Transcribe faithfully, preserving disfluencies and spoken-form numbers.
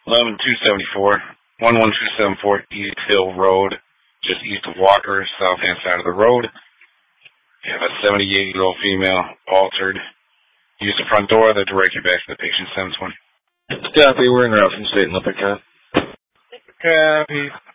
eleven two seventy-four, one one two seven four East Hill Road, just east of Walker, south-hand side of the road. You have a seventy-eight-year-old female, altered. Use the front door that direct you back to the patient seven twenty. Copy, we're in route from State and Lippitt. Copy.